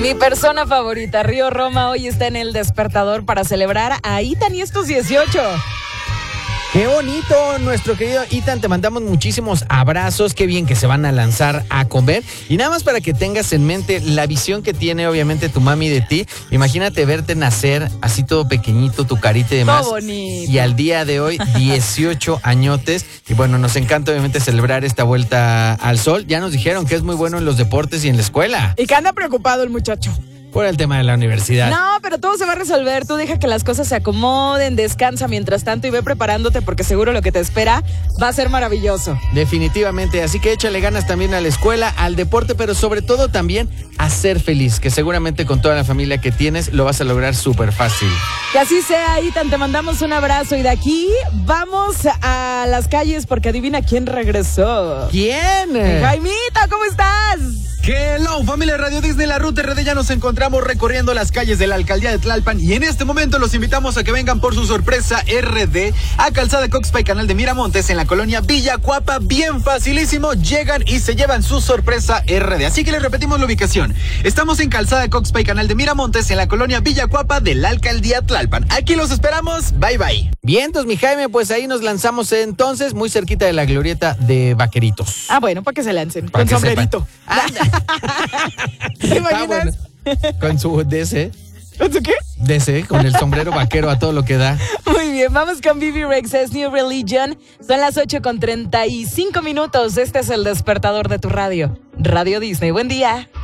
Mi persona favorita, Río Roma, hoy está en el despertador para celebrar a Ethan y estos 18. ¡Qué bonito, nuestro querido Ethan! Te mandamos muchísimos abrazos. Qué bien que se van a lanzar a comer. Y nada más para que tengas en mente la visión que tiene obviamente tu mami de ti. Imagínate verte nacer así todo pequeñito, tu carita y demás. Todo bonito. Y al día de hoy, 18 añotes. Y bueno, nos encanta obviamente celebrar esta vuelta al sol. Ya nos dijeron que es muy bueno en los deportes y en la escuela. Y que anda preocupado el muchacho. Por el tema de la universidad. No, pero todo se va a resolver. Tú deja que las cosas se acomoden, descansa mientras tanto y ve preparándote porque seguro lo que te espera va a ser maravilloso. Definitivamente, así que échale ganas también a la escuela, al deporte, pero sobre todo también a ser feliz, que seguramente con toda la familia que tienes lo vas a lograr súper fácil. Que así sea, Ethan, te mandamos un abrazo y de aquí vamos a las calles porque adivina quién regresó. ¿Quién? Jaimito, ¿cómo estás? Hello, familia Radio Disney, la Ruta RD. Ya nos encontramos recorriendo las calles de la alcaldía de Tlalpan y en este momento los invitamos a que vengan por su sorpresa RD a Calzada Coxpa Canal de Miramontes en la colonia Villa Cuapa. Bien facilísimo, llegan y se llevan su sorpresa RD. Así que les repetimos la ubicación. Estamos en Calzada Coxpa Canal de Miramontes en la colonia Villa Cuapa de la alcaldía Tlalpan. Aquí los esperamos, bye bye. Vientos, mi Jaime, pues ahí nos lanzamos entonces, muy cerquita de la glorieta de Vaqueritos. Ah, bueno, para que se lancen, Para con que sombrerito. ¿Te imaginas? Bueno, con su DC. ¿Con su qué? DC, con el sombrero vaquero a todo lo que da. Muy bien, vamos con Bibi Rex's New Religion. Son las 8:35. Este es el despertador de tu radio. Radio Disney, buen día.